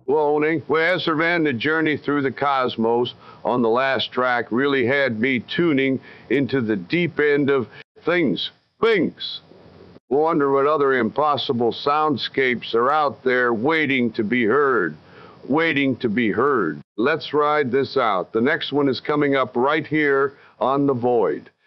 Cloning. Well, Ezra Van, the journey through the cosmos on the last track really had me tuning into the deep end of things. Wonder what other impossible soundscapes are out there waiting to be heard. Let's ride this out. The next one is coming up right here on The Void.